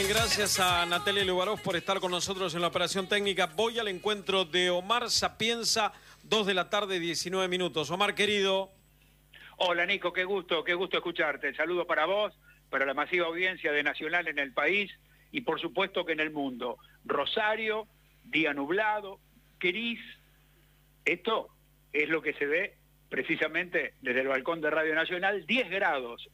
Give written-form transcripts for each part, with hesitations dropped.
gracias a Natalia Lubarov por estar con nosotros en la operación técnica. Voy al encuentro de Omar Sapienza, 2 de la tarde, 19 minutos. Omar, querido. Hola, Nico, qué gusto escucharte. Saludo para vos, para la masiva audiencia de Nacional en el país y por supuesto que en el mundo. Rosario, día nublado, gris. Esto es lo que se ve precisamente desde el balcón de Radio Nacional. 10 grados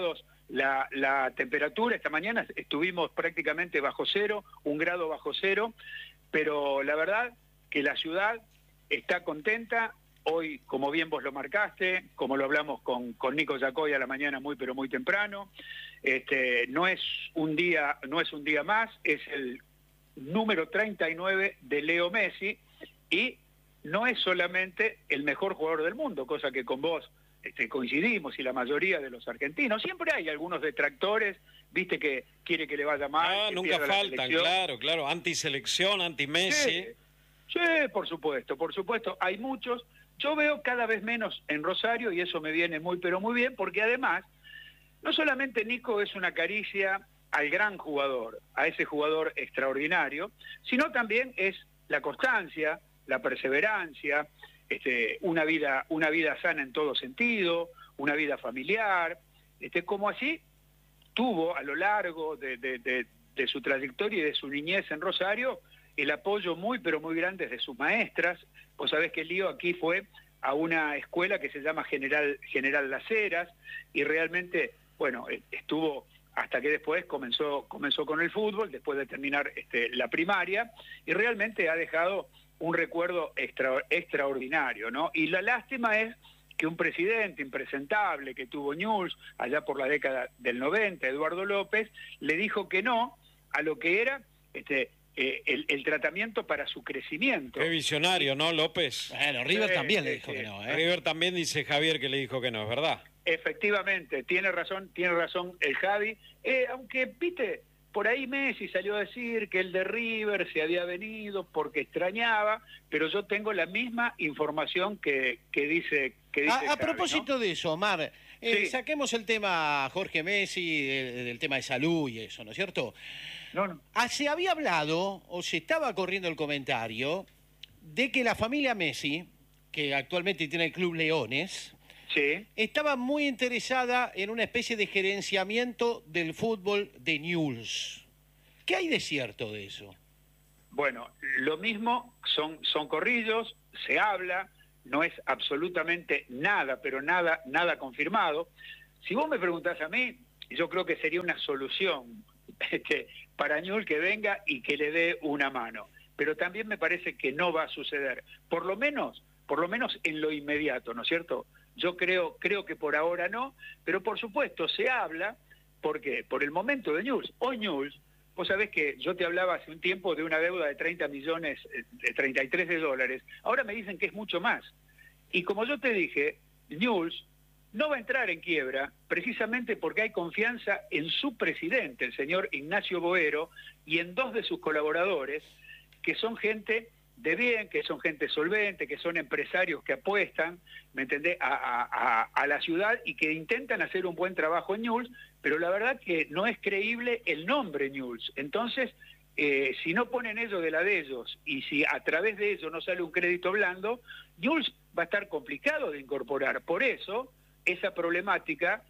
la temperatura. Esta mañana estuvimos prácticamente bajo cero, 1 grado bajo cero, pero la verdad que la ciudad está contenta. Hoy, como bien vos lo marcaste, como lo hablamos con Nico Yacoy a la mañana muy temprano, no es un día más, es el número 39 de Leo Messi y no es solamente el mejor jugador del mundo, cosa que con vos coincidimos y la mayoría de los argentinos. Siempre hay algunos detractores, viste, que quiere que le vaya mal. Nunca faltan, claro, antiselección, anti-Messi. Sí, por supuesto, hay muchos. Yo veo cada vez menos en Rosario y eso me viene muy bien, porque además, no solamente Nico es una caricia al gran jugador, a ese jugador extraordinario, sino también es la constancia, la perseverancia, una vida sana en todo sentido, una vida familiar, como así tuvo a lo largo de su trayectoria y de su niñez en Rosario el apoyo muy grande de sus maestras. Vos sabés que Lío aquí fue a una escuela que se llama General Las Heras y realmente, bueno, estuvo hasta que después comenzó con el fútbol, después de terminar la primaria, y realmente ha dejado un recuerdo extraordinario, ¿no? Y la lástima es que un presidente impresentable que tuvo Newell's allá por la década del 90, Eduardo López, le dijo que no a lo que era el tratamiento para su crecimiento. Qué visionario, ¿no, López? Bueno, River también le dijo que no, ¿eh? River también dice Javier que le dijo que no, es verdad. Efectivamente, tiene razón el Javi, aunque, viste, por ahí Messi salió a decir que el de River se había venido porque extrañaba, pero yo tengo la misma información que dice a propósito, ¿no?, de eso, Omar, sí. Saquemos el tema Jorge Messi, del tema de salud y eso, ¿no es cierto? No. Se había hablado, o se estaba corriendo el comentario, de que la familia Messi, que actualmente tiene el Club Leones, sí, estaba muy interesada en una especie de gerenciamiento del fútbol de Newell's. ¿Qué hay de cierto de eso? Bueno, lo mismo, son corrillos, se habla, no es absolutamente nada, pero nada confirmado. Si vos me preguntás a mí, yo creo que sería una solución para Newell's que venga y que le dé una mano. Pero también me parece que no va a suceder, por lo menos en lo inmediato, ¿no es cierto? Yo creo que por ahora no, pero por supuesto se habla, ¿por qué? Por el momento de Newell's. Hoy Newell's, vos sabés que yo te hablaba hace un tiempo de una deuda de 30 millones, de 33 de dólares, ahora me dicen que es mucho más. Y como yo te dije, Newell's no va a entrar en quiebra precisamente porque hay confianza en su presidente, el señor Ignacio Boero, y en 2 de sus colaboradores, que son gente de bien, que son gente solvente, que son empresarios que apuestan, ¿me entendés?, a la ciudad y que intentan hacer un buen trabajo en Newell's, pero la verdad que no es creíble el nombre Newell's. Entonces, si no ponen ellos de la de ellos y si a través de ellos no sale un crédito blando, Newell's va a estar complicado de incorporar. Por eso, esa problemática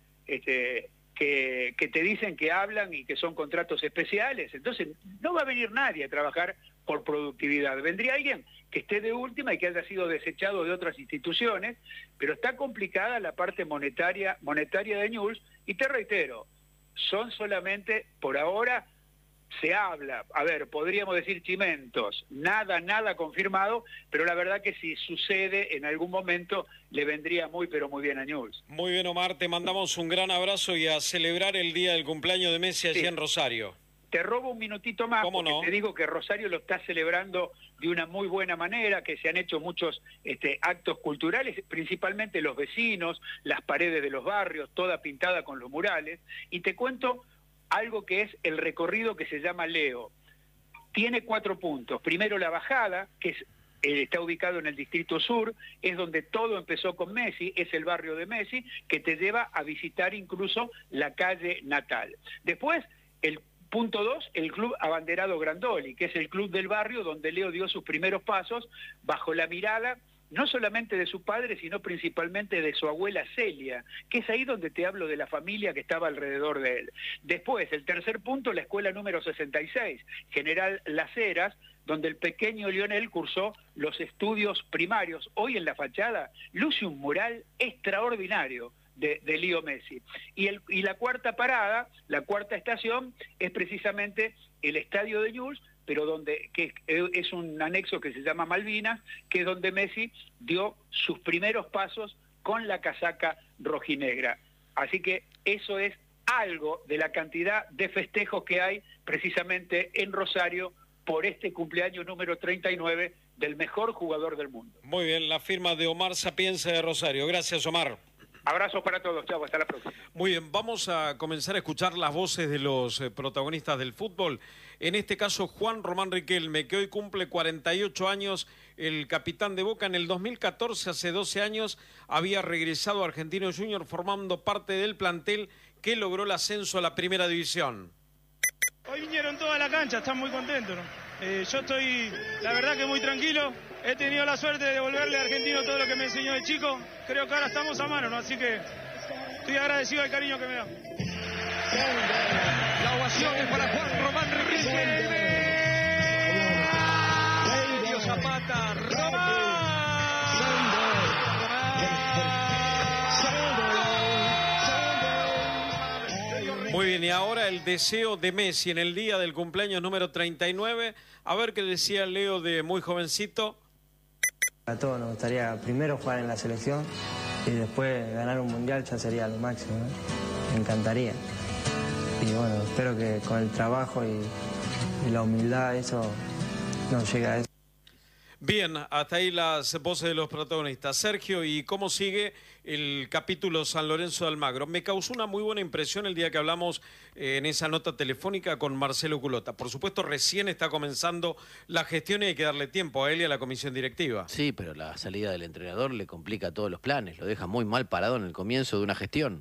que te dicen que hablan y que son contratos especiales, entonces no va a venir nadie a trabajar por productividad. Vendría alguien que esté de última y que haya sido desechado de otras instituciones, pero está complicada la parte monetaria de Newell's, y te reitero, son solamente, por ahora, se habla, podríamos decir chimentos, nada confirmado, pero la verdad que si sucede en algún momento le vendría muy bien a Newell's. Muy bien, Omar, te mandamos un gran abrazo y a celebrar el día del cumpleaños de Messi allí en Rosario. Te robo un minutito más, porque no, te digo que Rosario lo está celebrando de una muy buena manera, que se han hecho muchos actos culturales, principalmente los vecinos, las paredes de los barrios, toda pintada con los murales, y te cuento algo que es el recorrido que se llama Leo. Tiene 4 puntos. Primero la bajada, que está ubicado en el Distrito Sur, es donde todo empezó con Messi, es el barrio de Messi, que te lleva a visitar incluso la calle natal. Después, el Punto 2, el club abanderado Grandoli, que es el club del barrio donde Leo dio sus primeros pasos bajo la mirada no solamente de su padre, sino principalmente de su abuela Celia, que es ahí donde te hablo de la familia que estaba alrededor de él. Después, el tercer punto, la escuela número 66, General Las Heras, donde el pequeño Lionel cursó los estudios primarios. Hoy en la fachada luce un mural extraordinario de Leo Messi. Y la cuarta parada, la cuarta estación, es precisamente el estadio de Newell's, pero que es un anexo que se llama Malvinas, que es donde Messi dio sus primeros pasos con la casaca rojinegra. Así que eso es algo de la cantidad de festejos que hay precisamente en Rosario por este cumpleaños número 39 del mejor jugador del mundo. Muy bien, la firma de Omar Sapienza de Rosario. Gracias, Omar. Abrazos para todos, chao, hasta la próxima. Muy bien, vamos a comenzar a escuchar las voces de los protagonistas del fútbol. En este caso, Juan Román Riquelme, que hoy cumple 48 años, el capitán de Boca. En el 2014, hace 12 años, había regresado a Argentino Junior formando parte del plantel que logró el ascenso a la primera división. Hoy vinieron toda la cancha, están muy contentos, ¿no? Yo estoy, la verdad que muy tranquilo. He tenido la suerte de devolverle a Argentino todo lo que me enseñó de chico. Creo que ahora estamos a mano, ¿no? Así que estoy agradecido al cariño que me da. La ovación es para Juan Román Riquelme. Elio Zapata, Muy bien, y ahora el deseo de Messi en el día del cumpleaños número 39. A ver qué decía Leo de muy jovencito. A todos nos gustaría primero jugar en la selección y después ganar un mundial ya sería lo máximo, ¿no? Me encantaría. Y bueno, espero que con el trabajo y la humildad eso nos llegue a eso. Bien, hasta ahí las voces de los protagonistas. Sergio, ¿y cómo sigue el capítulo San Lorenzo de Almagro? Me causó una muy buena impresión el día que hablamos en esa nota telefónica con Marcelo Culota. Por supuesto, recién está comenzando la gestión y hay que darle tiempo a él y a la comisión directiva. Sí, pero la salida del entrenador le complica todos los planes, lo deja muy mal parado en el comienzo de una gestión.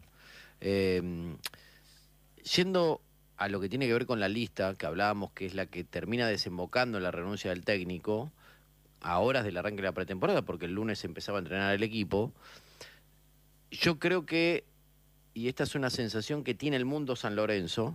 Yendo a lo que tiene que ver con la lista que hablábamos, que es la que termina desembocando en la renuncia del técnico, a horas del arranque de la pretemporada, porque el lunes empezaba a entrenar el equipo, yo creo que, y esta es una sensación que tiene el mundo San Lorenzo,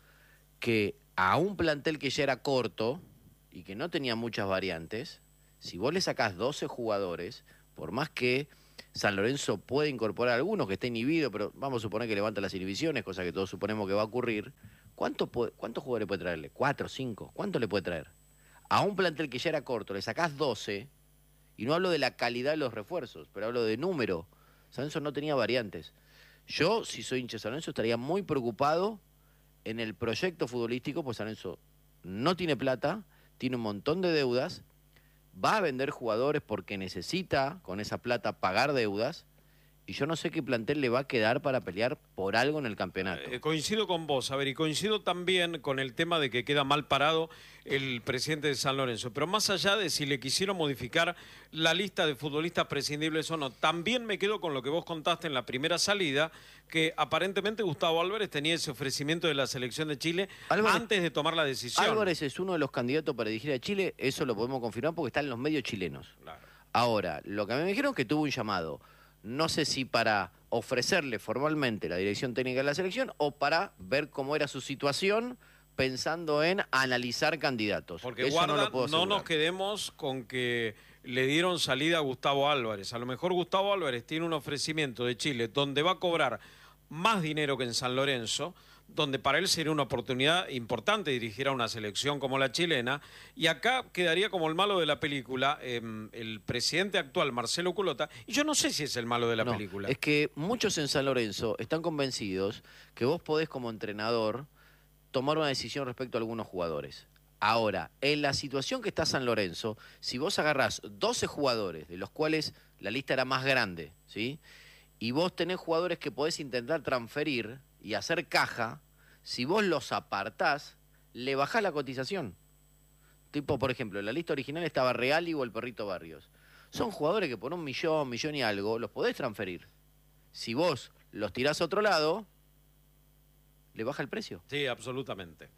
que a un plantel que ya era corto y que no tenía muchas variantes, si vos le sacás 12 jugadores, por más que San Lorenzo puede incorporar algunos que esté inhibido, pero vamos a suponer que levanta las inhibiciones, cosa que todos suponemos que va a ocurrir, ¿cuántos jugadores puede traerle? ¿4, 5? ¿Cuánto le puede traer? A un plantel que ya era corto, le sacás 12, y no hablo de la calidad de los refuerzos, pero hablo de número. San Lorenzo no tenía variantes. Yo, si soy hincha de San Lorenzo, estaría muy preocupado en el proyecto futbolístico, pues San Lorenzo no tiene plata, tiene un montón de deudas, va a vender jugadores porque necesita con esa plata pagar deudas, y yo no sé qué plantel le va a quedar para pelear por algo en el campeonato. Coincido con vos, a ver, y coincido también con el tema de que queda mal parado el presidente de San Lorenzo. Pero más allá de si le quisieron modificar la lista de futbolistas prescindibles o no, también me quedo con lo que vos contaste en la primera salida, que aparentemente Gustavo Álvarez tenía ese ofrecimiento de la selección de Chile antes de tomar la decisión. Álvarez es uno de los candidatos para dirigir a Chile, eso lo podemos confirmar porque está en los medios chilenos. Claro. Ahora, lo que a mí me dijeron es que tuvo un llamado. No sé si para ofrecerle formalmente la dirección técnica de la selección o para ver cómo era su situación pensando en analizar candidatos. Porque eso guarda, no lo puedo asegurar. no nos quedemos con que le dieron salida a Gustavo Álvarez. A lo mejor Gustavo Álvarez tiene un ofrecimiento de Chile donde va a cobrar más dinero que en San Lorenzo, donde para él sería una oportunidad importante dirigir a una selección como la chilena, y acá quedaría como el malo de la película el presidente actual, Marcelo Culota, y yo no sé si es el malo de la película. Es que muchos en San Lorenzo están convencidos que vos podés como entrenador tomar una decisión respecto a algunos jugadores. Ahora, en la situación que está San Lorenzo, si vos agarrás 12 jugadores, de los cuales la lista era más grande, ¿sí?, y vos tenés jugadores que podés intentar transferir y hacer caja, si vos los apartás, le bajás la cotización. Tipo, por ejemplo, en la lista original estaba Reali o el Perrito Barrios. Son jugadores que por 1 millón, millón y algo, los podés transferir. Si vos los tirás a otro lado, le baja el precio. Sí, absolutamente.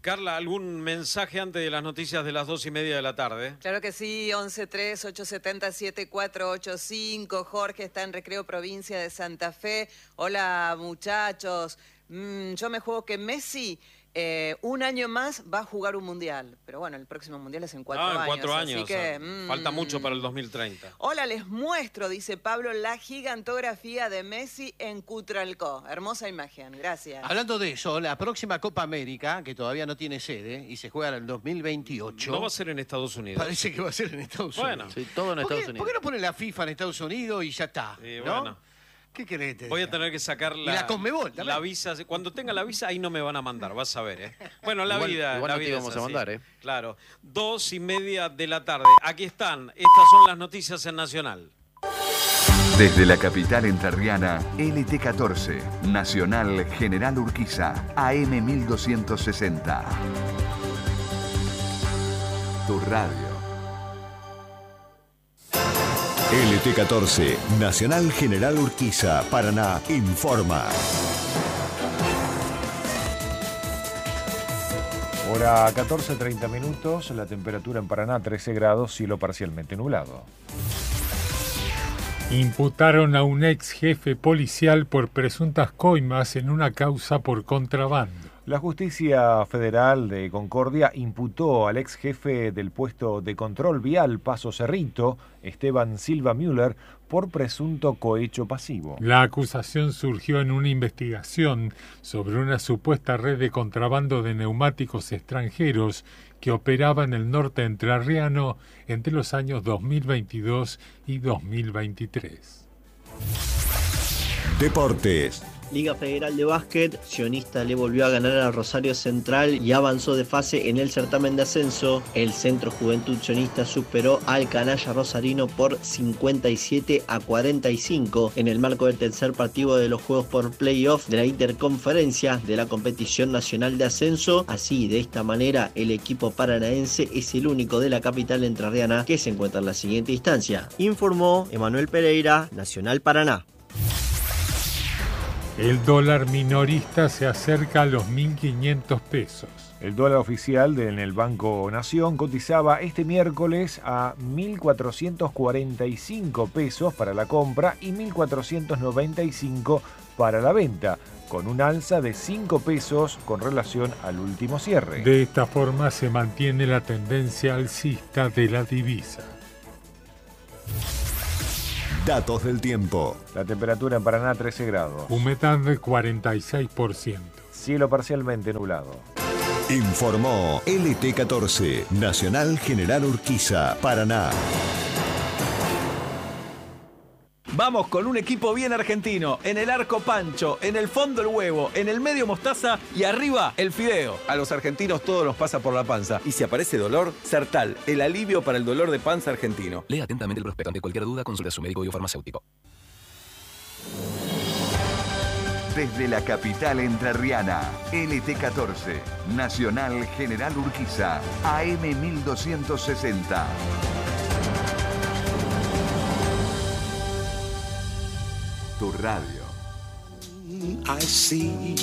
Carla, ¿algún mensaje antes de las noticias de las 2:30 de la tarde? Claro que sí, 1138707485. Jorge está en Recreo, provincia de Santa Fe. Hola, muchachos. Yo me juego que Messi un año más va a jugar un mundial. Pero bueno, el próximo mundial es en 4 años. En 4 años. Así que, falta mucho para el 2030. Hola, les muestro, dice Pablo, la gigantografía de Messi en Cutralcó. Hermosa imagen, gracias. Hablando de eso, la próxima Copa América, que todavía no tiene sede y se juega en el 2028. No va a ser en Estados Unidos. Parece que va a ser en Estados Unidos. Sí, todo en Estados Unidos. ¿Por qué no pone la FIFA en Estados Unidos y ya está? ¿no? Bueno. ¿Qué querés? Voy a tener que sacar la Conmebol también. La visa. Cuando tenga la visa, ahí no me van a mandar, vas a ver, ¿eh? Bueno, la vida. Igual la no te vida íbamos es a así. mandar, ¿eh? Claro. 2:30 de la tarde. Aquí están. Estas son las noticias en Nacional. Desde la capital entrerriana, LT14, Nacional General Urquiza, AM 1260. Tu radio. LT14, Nacional General Urquiza, Paraná, informa. Hora 14:30 minutos, la temperatura en Paraná 13 grados, cielo parcialmente nublado. Imputaron a un ex jefe policial por presuntas coimas en una causa por contrabando. La Justicia Federal de Concordia imputó al ex jefe del puesto de control vial Paso Cerrito, Esteban Silva Müller, por presunto cohecho pasivo. La acusación surgió en una investigación sobre una supuesta red de contrabando de neumáticos extranjeros que operaba en el norte entrerriano entre los años 2022 y 2023. Deportes. Liga Federal de Básquet, Sionista le volvió a ganar a Rosario Central y avanzó de fase en el certamen de ascenso. El Centro Juventud Sionista superó al canalla rosarino por 57-45 en el marco del tercer partido de los juegos por playoff de la interconferencia de la competición nacional de ascenso. Así, de esta manera, el equipo paranaense es el único de la capital entrerriana que se encuentra en la siguiente instancia. Informó Emanuel Pereira, Nacional Paraná. El dólar minorista se acerca a los 1.500 pesos. El dólar oficial en el Banco Nación cotizaba este miércoles a 1.445 pesos para la compra y 1.495 para la venta, con un alza de 5 pesos con relación al último cierre. De esta forma se mantiene la tendencia alcista de la divisa. Datos del tiempo. La temperatura en Paraná 13 grados. Humedad del 46%. Cielo parcialmente nublado. Informó LT14, Nacional General Urquiza, Paraná. Vamos con un equipo bien argentino. En el arco Pancho, en el fondo el huevo, en el medio mostaza y arriba el fideo. A los argentinos todo nos pasa por la panza. Y si aparece dolor, Sertal, el alivio para el dolor de panza argentino. Lea atentamente el prospecto. Ante cualquier duda, consulte a su médico biofarmacéutico. Desde la capital entrerriana, LT14, Nacional General Urquiza, AM 1260. Tu radio. I see